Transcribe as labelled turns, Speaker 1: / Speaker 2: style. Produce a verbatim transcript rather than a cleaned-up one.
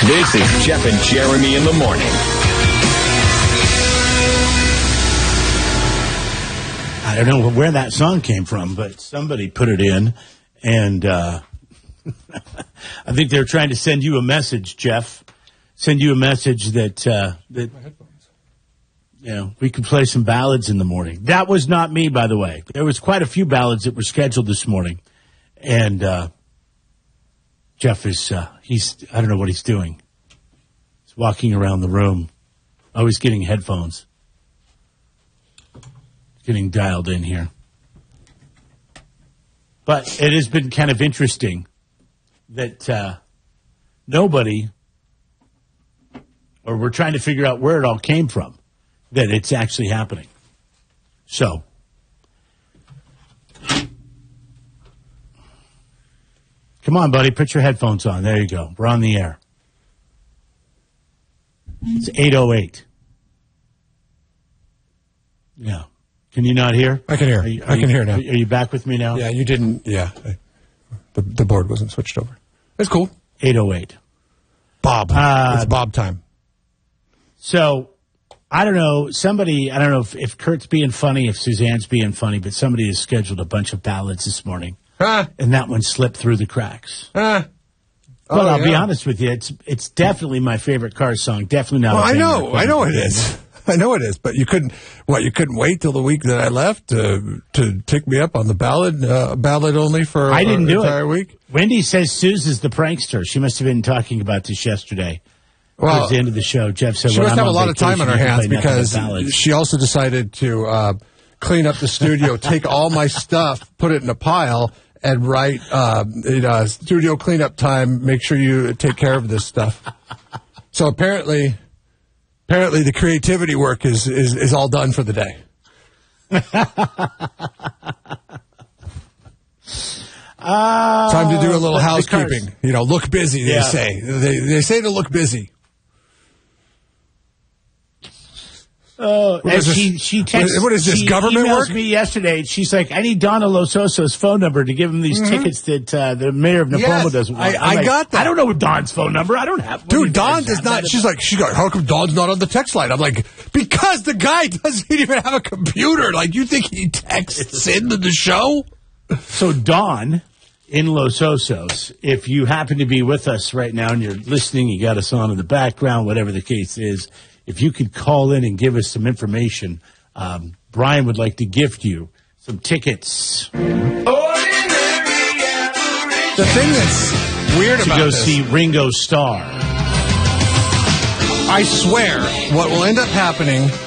Speaker 1: This is Jeff and Jeremy in the morning.
Speaker 2: I don't know where that song came from, but somebody put it in, and uh, I think they're trying to send you a message, Jeff. Send you a message that uh, that you know we can play some ballads in the morning. That was not me, by the way. There was quite a few ballads that were scheduled this morning, and uh, Jeff is uh, he's I don't know what he's doing. He's walking around the room. Oh, he's getting headphones. Getting dialed in here. But it has been kind of interesting that uh, nobody, or we're trying to figure out where it all came from, that it's actually happening. So, come on, buddy, put your headphones on. There you go. We're on the air. It's eight oh eight. Yeah. Can you not hear?
Speaker 3: I can hear.
Speaker 2: Are you, are
Speaker 3: I can
Speaker 2: you,
Speaker 3: hear now.
Speaker 2: Are you back with me now?
Speaker 3: Yeah, you didn't. Yeah. The, the board wasn't switched over. It's cool.
Speaker 2: eight oh eight.
Speaker 3: Bob.
Speaker 2: Uh,
Speaker 3: it's Bob time.
Speaker 2: So, I don't know. Somebody, I don't know if, if Kurt's being funny, if Suzanne's being funny, but somebody has scheduled a bunch of ballads this morning.
Speaker 3: Huh?
Speaker 2: And that one slipped through the cracks.
Speaker 3: Huh?
Speaker 2: But
Speaker 3: Oh,
Speaker 2: I'll
Speaker 3: yeah.
Speaker 2: be honest with you, it's it's definitely my favorite Cars song. Definitely not.
Speaker 3: Well,
Speaker 2: a
Speaker 3: I
Speaker 2: banger.
Speaker 3: know. I know it is. I know it is, but you couldn't. What you couldn't wait till the week that I left to to take me up on the ballad, uh, ballad only for
Speaker 2: I didn't
Speaker 3: an
Speaker 2: do
Speaker 3: entire
Speaker 2: it.
Speaker 3: week.
Speaker 2: Wendy says Suze is the prankster. She must have been talking about this yesterday.
Speaker 3: Well,
Speaker 2: Towards the end of the show, Jeff said,
Speaker 3: she
Speaker 2: when
Speaker 3: must
Speaker 2: I'm
Speaker 3: have a
Speaker 2: on
Speaker 3: lot of time on her
Speaker 2: vacation, I
Speaker 3: hands
Speaker 2: can play nothing but
Speaker 3: because
Speaker 2: ballads.
Speaker 3: she also decided to uh, clean up the studio, take all my stuff, put it in a pile, and write uh, in, uh, studio cleanup time. Make sure you take care of this stuff. So apparently. Apparently, the creativity work is, is, is all done for the day.
Speaker 2: uh,
Speaker 3: Time to do a little
Speaker 2: the- the
Speaker 3: housekeeping.
Speaker 2: Cars.
Speaker 3: You know, look busy, they
Speaker 2: Yeah.
Speaker 3: say. They, they say to look busy.
Speaker 2: Oh,
Speaker 3: What
Speaker 2: and
Speaker 3: is this-
Speaker 2: she she texts.
Speaker 3: what is this,
Speaker 2: she
Speaker 3: government
Speaker 2: emails
Speaker 3: work?
Speaker 2: me yesterday. She's like, I need Donna Lososo's phone number to give him these
Speaker 3: Mm-hmm.
Speaker 2: tickets that uh, the mayor of Napoma
Speaker 3: Yes,
Speaker 2: doesn't want.
Speaker 3: I-
Speaker 2: I'm
Speaker 3: I
Speaker 2: like,
Speaker 3: got that.
Speaker 2: I don't know Don's phone number. I don't have. what do you
Speaker 3: Dude,
Speaker 2: think, I
Speaker 3: Dawn
Speaker 2: just
Speaker 3: does
Speaker 2: have
Speaker 3: not.
Speaker 2: that?
Speaker 3: She's like, she got, how come Dawn's not on the text line? I'm like, because the guy doesn't even have a computer. Like, you think he texts into the show?
Speaker 2: So Don in Los Osos, if you happen to be with us right now and you're listening, you got us on in the background, whatever the case is, if you could call in and give us some information, um, Brian would like to gift you some tickets
Speaker 3: The thing that's weird
Speaker 2: to
Speaker 3: about
Speaker 2: go
Speaker 3: this,
Speaker 2: see Ringo Starr.
Speaker 3: I swear, what will end up happening